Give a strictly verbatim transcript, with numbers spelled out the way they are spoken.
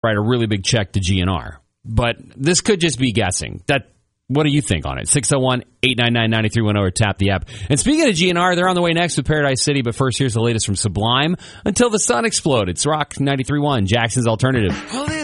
write a really big check to G N R. But this could just be guessing. That What do you think on it? six oh one, eight nine nine, nine three one oh or tap the app. And speaking of G N R, they're on the way next with Paradise City. But first, here's the latest from Sublime. Until the Sun Exploded. It's Rock ninety-three point one, Jackson's Alternative.